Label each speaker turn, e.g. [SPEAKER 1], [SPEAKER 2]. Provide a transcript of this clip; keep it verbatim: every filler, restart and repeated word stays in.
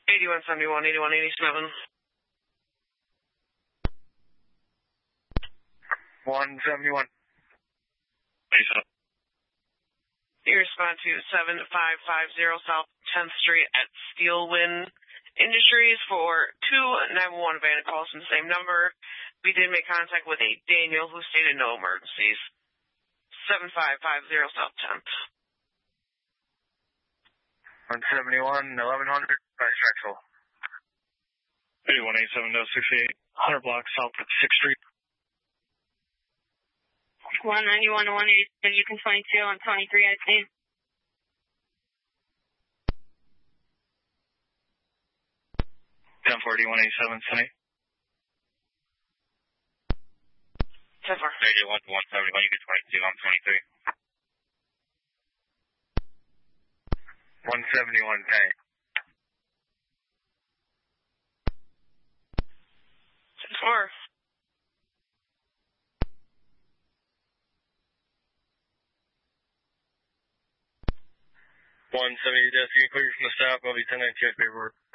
[SPEAKER 1] eighty-one seventy-one, eighty-one eighty-seven.
[SPEAKER 2] one seventy-one.
[SPEAKER 3] eighty-seven.
[SPEAKER 1] You respond to seven five five zero South tenth Street at Steelwind Industries for two nine one one abandoned calls from the same number. We did make contact with a Daniel who stated no emergencies. seven five five zero South tenth.
[SPEAKER 2] one seventy-one, eleven hundred, bisexual.
[SPEAKER 3] eighty-one eighty-seven, no sixty-eight, one hundred block south at sixth Street.
[SPEAKER 4] one ninety-one to one eighty-seven, Yukon twenty-two on twenty-three, I see.
[SPEAKER 3] ten forty, one eighty-seven, Sunny.
[SPEAKER 1] ten four.
[SPEAKER 3] eighty-one to one seventy-one, Yukon twenty-two on twenty-three.
[SPEAKER 2] one seventy-one, tank.
[SPEAKER 1] ten four.
[SPEAKER 2] one seventy, yes, you can clear from the staff. I'll be ten ninety-two paperwork.